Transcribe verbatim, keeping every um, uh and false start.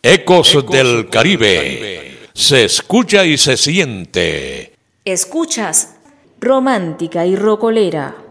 Ecos del Caribe. Se escucha y se siente. Escuchas Romántica y Rocolera.